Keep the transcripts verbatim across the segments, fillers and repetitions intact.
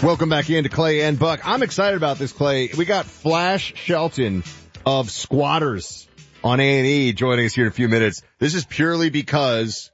Welcome back into Clay and Buck. I'm excited about this, Clay. We got Flash Shelton of Squatters on A and E joining us here in a few minutes. This is purely because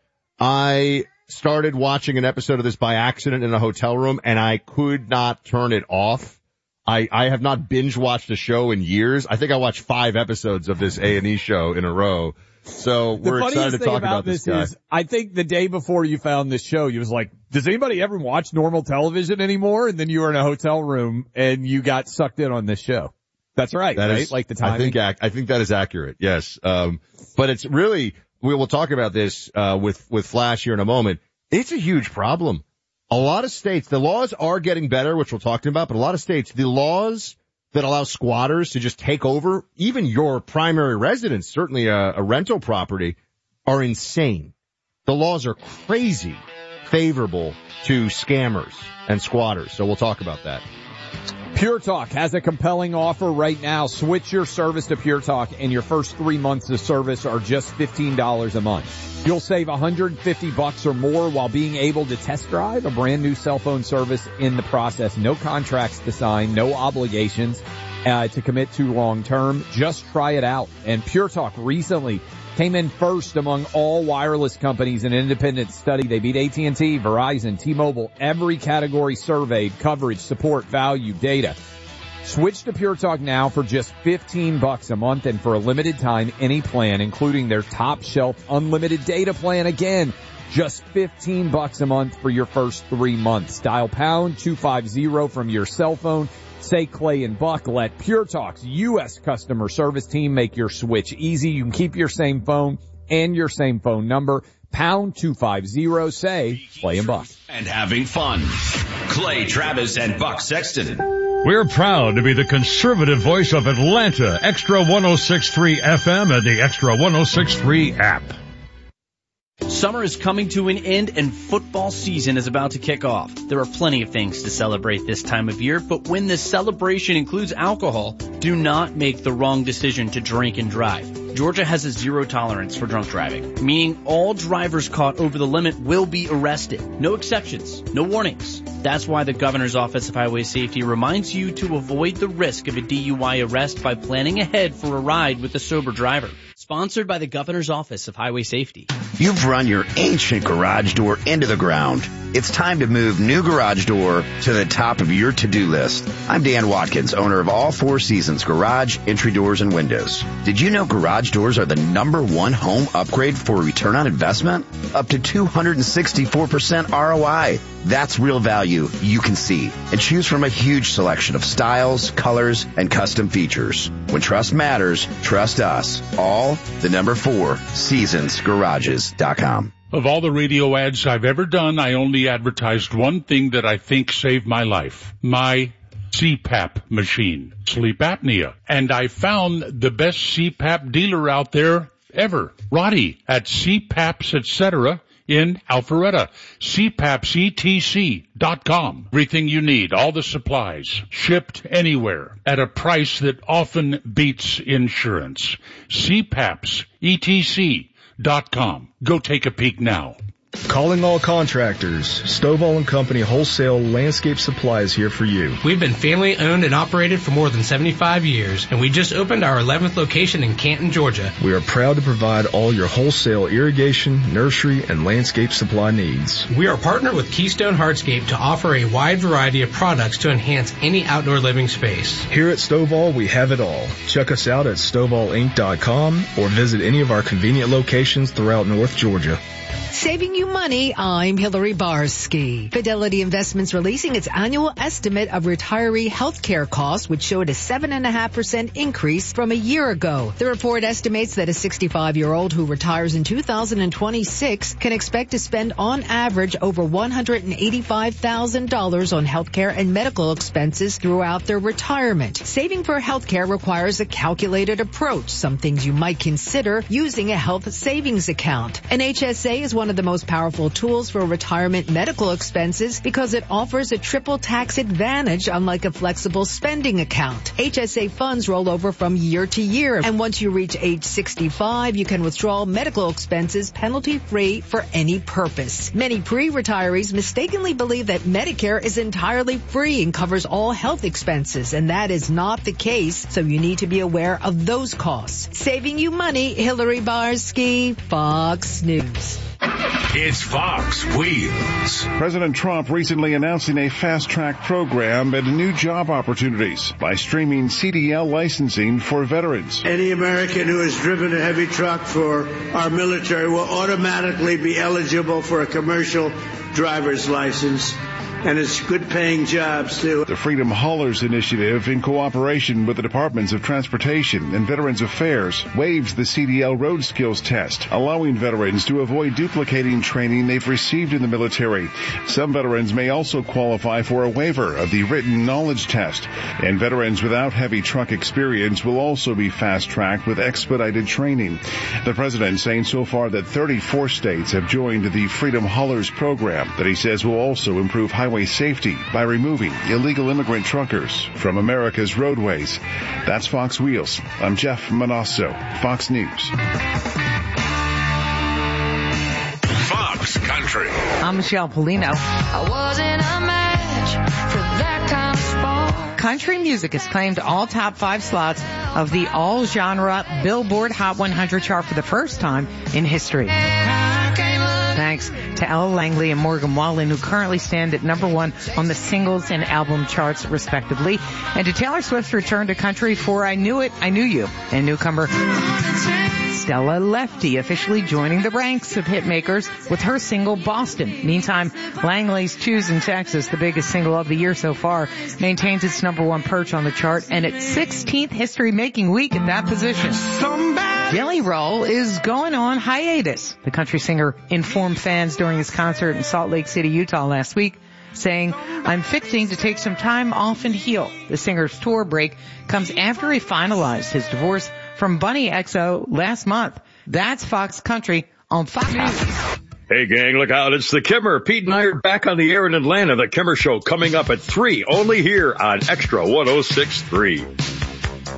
I started watching an episode of this by accident in a hotel room, and I could not turn it off. I, I have not binge watched a show in years. I think I watched five episodes of this A and E show in a row. So we're excited to talk about, about this guy. Is, I think the day before you found this show, you was like, does anybody ever watch normal television anymore? And then you were in a hotel room and you got sucked in on this show. That's right, that right? Is, like the timing. I think, I think that is accurate. Yes. Um, but it's really, we will talk about this, uh, with, with Flash here in a moment. It's a huge problem. A lot of states, the laws are getting better, which we'll talk about, but a lot of states, the laws that allow squatters to just take over even your primary residence, certainly a, a rental property, are insane. The laws are crazy favorable to scammers and squatters. So we'll talk about that. Pure Talk has a compelling offer right now. Switch your service to Pure Talk, and your first three months of service are just fifteen dollars a month. You'll save one hundred fifty bucks or more while being able to test drive a brand new cell phone service in the process. No contracts to sign, no obligations uh, to commit to long term. Just try it out. And Pure Talk recently came in first among all wireless companies in an independent study. They beat A T and T, Verizon, T-Mobile, every category surveyed: coverage, support, value, data. Switch to Pure Talk now for just fifteen bucks a month, and for a limited time, any plan, including their top shelf unlimited data plan. Again, just fifteen bucks a month for your first three months. Dial pound two fifty from your cell phone. Say Clay and Buck. Let Pure Talk's U S customer service team make your switch easy. You can keep your same phone and your same phone number. Pound two fifty. Say Clay and Buck. And having fun. Clay Travis and Buck Sexton. We're proud to be the conservative voice of Atlanta. Extra one oh six point three F M and the Extra one oh six point three app. Summer is coming to an end and football season is about to kick off. There are plenty of things to celebrate this time of year, but when this celebration includes alcohol, do not make the wrong decision to drink and drive. Georgia has a zero tolerance for drunk driving, meaning all drivers caught over the limit will be arrested. No exceptions, no warnings. That's why the Governor's Office of Highway Safety reminds you to avoid the risk of a D U I arrest by planning ahead for a ride with a sober driver. Sponsored by the Governor's Office of Highway Safety. You've run your ancient garage door into the ground. It's time to move new garage door to the top of your to-do list. I'm Dan Watkins, owner of All Four Seasons Garage, Entry Doors, and Windows. Did you know garage doors are the number one home upgrade for return on investment? Up to two hundred sixty-four percent R O I. That's real value you can see. And choose from a huge selection of styles, colors, and custom features. When trust matters, trust us. All the number four, seasons garages dot com. Of all the radio ads I've ever done, I only advertised one thing that I think saved my life. My C PAP machine. Sleep apnea. And I found the best C PAP dealer out there ever. Roddy at C PAPs, et cetera in Alpharetta. C PAPs E T C dot com. Everything you need, all the supplies, shipped anywhere at a price that often beats insurance. C PAPs E T C dot com. Go take a peek now. Calling all contractors. Stovall and Company Wholesale Landscape Supply is here for you. We've been family owned and operated for more than seventy-five years, and we just opened our eleventh location in Canton, Georgia. We are proud to provide all your wholesale irrigation, nursery, and landscape supply needs. We are partnered with Keystone Hardscape to offer a wide variety of products to enhance any outdoor living space. Here at Stovall, we have it all. Check us out at stovall inc dot com or visit any of our convenient locations throughout North Georgia. Saving you money, I'm Hillary Barsky. Fidelity Investments releasing its annual estimate of retiree health care costs, which showed a seven point five percent increase from a year ago. The report estimates that a sixty-five-year-old who retires in two thousand twenty-six can expect to spend on average over one hundred eighty-five thousand dollars on health care and medical expenses throughout their retirement. Saving for health care requires a calculated approach, some things you might consider using a health savings account. An H S A is one one of the most powerful tools for retirement medical expenses because it offers a triple tax advantage, unlike a flexible spending account. H S A funds roll over from year to year, and once you reach age sixty-five, you can withdraw medical expenses penalty-free for any purpose. Many pre-retirees mistakenly believe that Medicare is entirely free and covers all health expenses, and that is not the case, so you need to be aware of those costs. Saving you money, Hillary Barsky, Fox News. It's Fox Wheels. President Trump recently announcing a fast-track program and new job opportunities by streaming C D L licensing for veterans. Any American who has driven a heavy truck for our military will automatically be eligible for a commercial driver's license. And it's good-paying jobs, too. The Freedom Haulers Initiative, in cooperation with the Departments of Transportation and Veterans Affairs, waives the C D L road skills test, allowing veterans to avoid duplicating training they've received in the military. Some veterans may also qualify for a waiver of the written knowledge test, and veterans without heavy truck experience will also be fast-tracked with expedited training. The president saying so far that thirty-four states have joined the Freedom Haulers program that he says will also improve highway safety by removing illegal immigrant truckers from America's roadways. That's Fox Wheels. I'm Jeff Manasso, Fox News. Fox Country. I'm Michelle Polino. I wasn't a match for that kind of sport. Country music has claimed all top five slots of the all-genre Billboard Hot one hundred chart for the first time in history. Thanks to Ella Langley and Morgan Wallen, who currently stand at number one on the singles and album charts, respectively. And to Taylor Swift's return to country for I Knew It, I Knew You, and newcomer Stella Lefty officially joining the ranks of hitmakers with her single Boston. Meantime, Langley's Choosing Texas, the biggest single of the year so far, maintains its number one perch on the chart and its sixteenth history-making week at that position. Jelly Roll is going on hiatus. The country singer informed fans during his concert in Salt Lake City, Utah last week, saying, I'm fixing to take some time off and heal. The singer's tour break comes after he finalized his divorce from Bunny X O last month. That's Fox Country on Fox News. Hey gang, look out, it's the Kimmer. Pete and I are back on the air in Atlanta. The Kimmer Show coming up at three, only here on Extra one oh six point three.